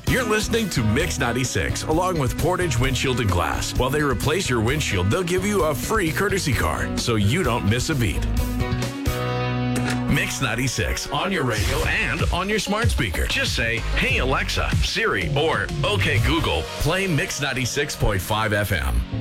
You're listening to Mix 96, along with Portage Windshield and Glass. While they replace your windshield, they'll give you a free courtesy car, so you don't miss a beat. Mix 96 on your radio and on your smart speaker. Just say, "Hey Alexa, Siri," or "Okay Google, play Mix 96.5 FM."